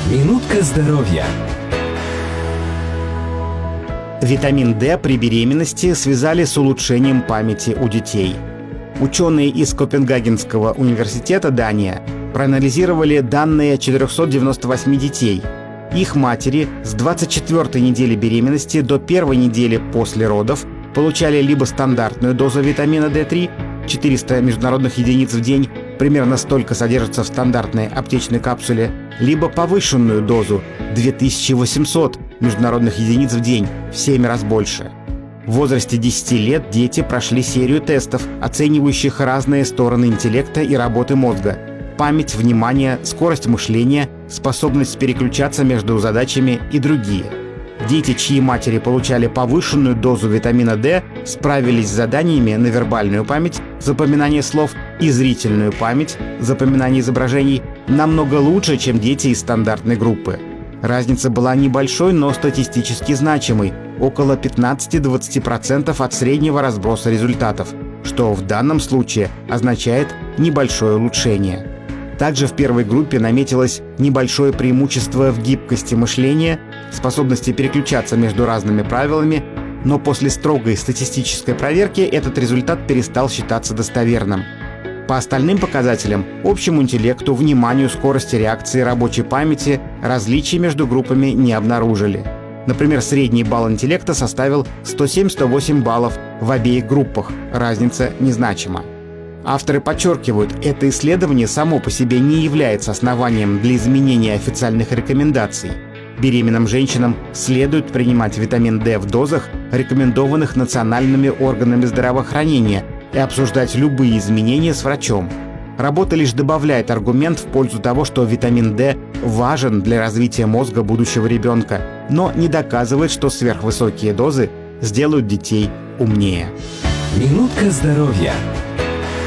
Минутка здоровья. Витамин D при беременности связали с улучшением памяти у детей. Ученые из Копенгагенского университета, Дания, проанализировали данные 498 детей. Их матери с 24-й недели беременности до 1-й недели после родов получали либо стандартную дозу витамина D3, 400 международных единиц в день, примерно столько содержится в стандартной аптечной капсуле, либо повышенную дозу 2800 международных единиц в день, в 7 раз больше. В возрасте 10 лет дети прошли серию тестов, оценивающих разные стороны интеллекта и работы мозга: память, внимание, скорость мышления, способность переключаться между задачами и другие. Дети, чьи матери получали повышенную дозу витамина D, справились с заданиями на вербальную память, запоминание слов, и зрительную память, запоминание изображений, намного лучше, чем дети из стандартной группы. Разница была небольшой, но статистически значимой – около 15-20% от среднего разброса результатов, что в данном случае означает небольшое улучшение. Также в первой группе наметилось небольшое преимущество в гибкости мышления, способности переключаться между разными правилами, но после строгой статистической проверки этот результат перестал считаться достоверным. По остальным показателям – общему интеллекту, вниманию, скорости реакции, рабочей памяти – различий между группами не обнаружили. Например, средний балл интеллекта составил 107-108 баллов в обеих группах, разница незначима. Авторы подчеркивают, это исследование само по себе не является основанием для изменения официальных рекомендаций. Беременным женщинам следует принимать витамин D в дозах, рекомендованных национальными органами здравоохранения, и обсуждать любые изменения с врачом. Работа лишь добавляет аргумент в пользу того, что витамин D важен для развития мозга будущего ребенка, но не доказывает, что сверхвысокие дозы сделают детей умнее. Минутка здоровья.